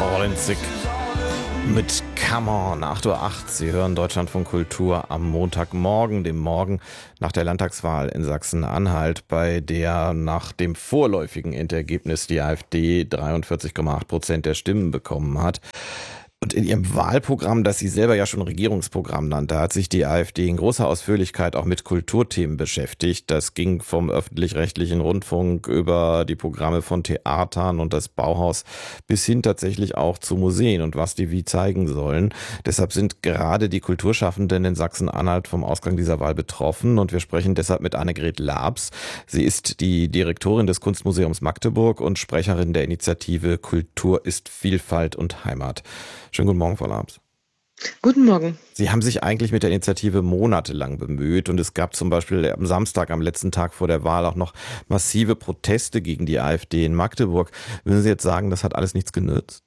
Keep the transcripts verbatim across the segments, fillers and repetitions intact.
Forensik mit Come On, acht Uhr acht. Sie hören Deutschlandfunk Kultur am Montagmorgen, dem Morgen nach der Landtagswahl in Sachsen-Anhalt, bei der nach dem vorläufigen Endergebnis die AfD dreiundvierzig Komma acht Prozent der Stimmen bekommen hat. Und in ihrem Wahlprogramm, das sie selber ja schon Regierungsprogramm nannte, hat sich die AfD in großer Ausführlichkeit auch mit Kulturthemen beschäftigt. Das ging vom öffentlich-rechtlichen Rundfunk über die Programme von Theatern und das Bauhaus bis hin tatsächlich auch zu Museen und was die wie zeigen sollen. Deshalb sind gerade die Kulturschaffenden in Sachsen-Anhalt vom Ausgang dieser Wahl betroffen und wir sprechen deshalb mit Annegret Laabs. Sie ist die Direktorin des Kunstmuseums Magdeburg und Sprecherin der Initiative Kultur ist Vielfalt und Heimat. Schönen guten Morgen, Frau Laabs. Guten Morgen. Sie haben sich eigentlich mit der Initiative monatelang bemüht und es gab zum Beispiel am Samstag, am letzten Tag vor der Wahl, auch noch massive Proteste gegen die AfD in Magdeburg. Würden Sie jetzt sagen, das hat alles nichts genützt?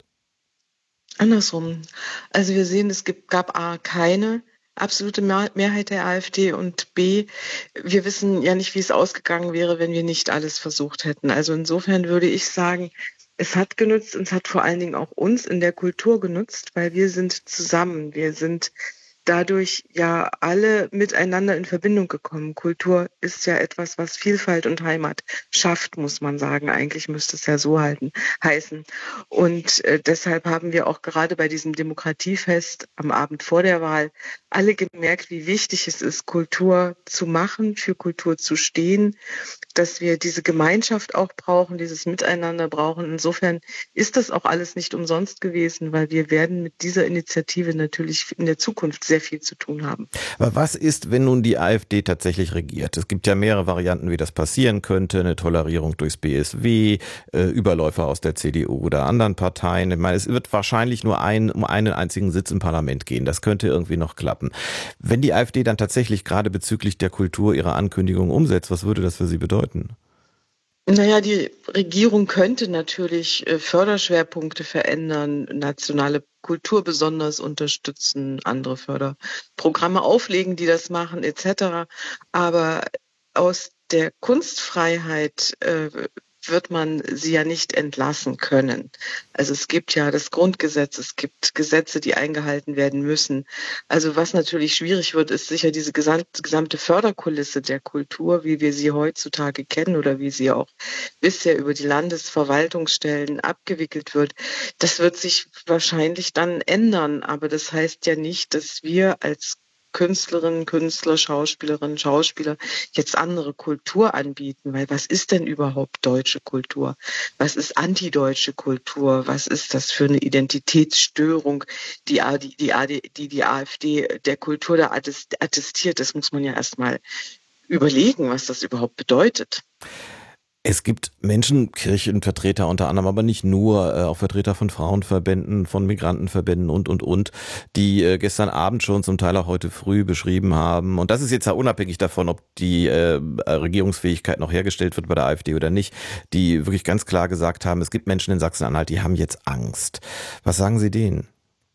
Andersrum. Also wir sehen, es gibt, gab A, keine absolute Mehrheit der AfD und B, wir wissen ja nicht, wie es ausgegangen wäre, wenn wir nicht alles versucht hätten. Also insofern würde ich sagen, es hat genutzt und es hat vor allen Dingen auch uns in der Kultur genutzt, weil wir sind zusammen. Wir sind dadurch ja alle miteinander in Verbindung gekommen. Kultur ist ja etwas, was Vielfalt und Heimat schafft, muss man sagen. Eigentlich müsste es ja so halten, heißen. Und äh, deshalb haben wir auch gerade bei diesem Demokratiefest am Abend vor der Wahl alle gemerkt, wie wichtig es ist, Kultur zu machen, für Kultur zu stehen, dass wir diese Gemeinschaft auch brauchen, dieses Miteinander brauchen. Insofern ist das auch alles nicht umsonst gewesen, weil wir werden mit dieser Initiative natürlich in der Zukunft sehr viel zu tun haben. Aber was ist, wenn nun die AfD tatsächlich regiert? Es gibt ja mehrere Varianten, wie das passieren könnte. Eine Tolerierung durchs B S W, äh, Überläufer aus der C D U oder anderen Parteien. Ich meine, es wird wahrscheinlich nur ein, um einen einzigen Sitz im Parlament gehen. Das könnte irgendwie noch klappen. Wenn die AfD dann tatsächlich gerade bezüglich der Kultur ihre Ankündigung umsetzt, was würde das für sie bedeuten? Naja, die Regierung könnte natürlich Förderschwerpunkte verändern, nationale Kultur besonders unterstützen, andere Förderprogramme auflegen, die das machen, et cetera. Aber aus der Kunstfreiheit äh, wird man sie ja nicht entlassen können. Also es gibt ja das Grundgesetz, es gibt Gesetze, die eingehalten werden müssen. Also was natürlich schwierig wird, ist sicher diese gesamte Förderkulisse der Kultur, wie wir sie heutzutage kennen oder wie sie auch bisher über die Landesverwaltungsstellen abgewickelt wird. Das wird sich wahrscheinlich dann ändern, aber das heißt ja nicht, dass wir als Künstlerinnen, Künstler, Schauspielerinnen, Schauspieler jetzt andere Kultur anbieten, weil was ist denn überhaupt deutsche Kultur? Was ist antideutsche Kultur? Was ist das für eine Identitätsstörung, die die, die, die, die AfD der Kultur da attestiert? Das muss man ja erstmal überlegen, was das überhaupt bedeutet. Es gibt Menschen, Kirchenvertreter unter anderem, aber nicht nur, äh, auch Vertreter von Frauenverbänden, von Migrantenverbänden und, und, und, die äh, gestern Abend schon zum Teil auch heute früh beschrieben haben. Und das ist jetzt ja unabhängig davon, ob die äh, Regierungsfähigkeit noch hergestellt wird bei der AfD oder nicht, die wirklich ganz klar gesagt haben, es gibt Menschen in Sachsen-Anhalt, die haben jetzt Angst. Was sagen Sie denen?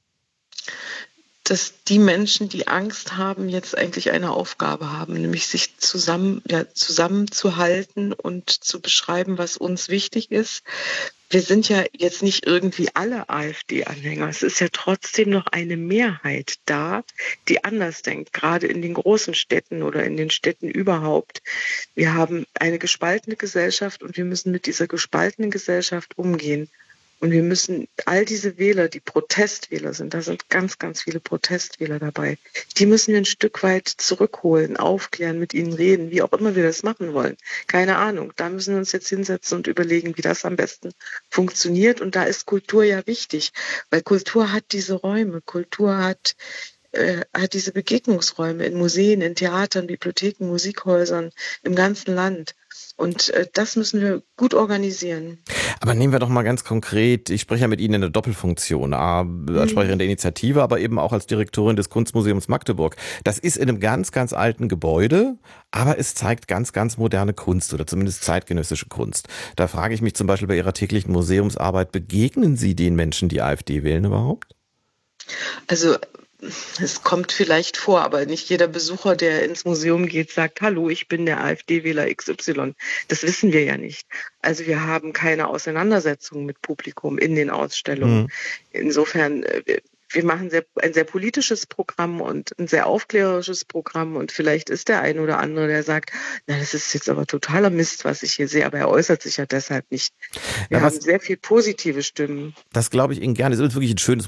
Dass die Menschen, die Angst haben, jetzt eigentlich eine Aufgabe haben, nämlich sich zusammen, ja, zusammenzuhalten und zu beschreiben, was uns wichtig ist. Wir sind ja jetzt nicht irgendwie alle AfD-Anhänger. Es ist ja trotzdem noch eine Mehrheit da, die anders denkt, gerade in den großen Städten oder in den Städten überhaupt. Wir haben eine gespaltene Gesellschaft und wir müssen mit dieser gespaltenen Gesellschaft umgehen. Und wir müssen all diese Wähler, die Protestwähler sind, da sind ganz, ganz viele Protestwähler dabei, die müssen wir ein Stück weit zurückholen, aufklären, mit ihnen reden, wie auch immer wir das machen wollen. Keine Ahnung, da müssen wir uns jetzt hinsetzen und überlegen, wie das am besten funktioniert. Und da ist Kultur ja wichtig, weil Kultur hat diese Räume, Kultur hat, äh, hat diese Begegnungsräume in Museen, in Theatern, Bibliotheken, Musikhäusern im ganzen Land. Und äh, das müssen wir gut organisieren. Aber nehmen wir doch mal ganz konkret, ich spreche ja mit Ihnen in der Doppelfunktion, A, als Sprecherin der Initiative, aber eben auch als Direktorin des Kunstmuseums Magdeburg. Das ist in einem ganz, ganz alten Gebäude, aber es zeigt ganz, ganz moderne Kunst oder zumindest zeitgenössische Kunst. Da frage ich mich zum Beispiel bei Ihrer täglichen Museumsarbeit, begegnen Sie den Menschen, die AfD wählen überhaupt? Also es kommt vielleicht vor, aber nicht jeder Besucher, der ins Museum geht, sagt, hallo, ich bin der AfD-Wähler X Y. Das wissen wir ja nicht. Also wir haben keine Auseinandersetzung mit Publikum in den Ausstellungen. Mhm. Insofern, äh, wir machen sehr, ein sehr politisches Programm und ein sehr aufklärerisches Programm und vielleicht ist der ein oder andere, der sagt, na, das ist jetzt aber totaler Mist, was ich hier sehe, aber er äußert sich ja deshalb nicht. Wir Na, haben was, sehr viel positive Stimmen. das glaube ich Ihnen gerne. Es ist wirklich ein schönes